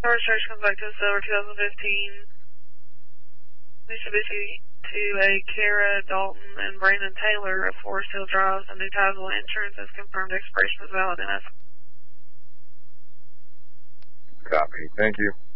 Registration comes back to Silver 2015. Mitsubishi to a Kara Dalton and Brandon Taylor of Forest Hill Drive. The new title insurance is confirmed expiration is valid in us. Copy. Thank you.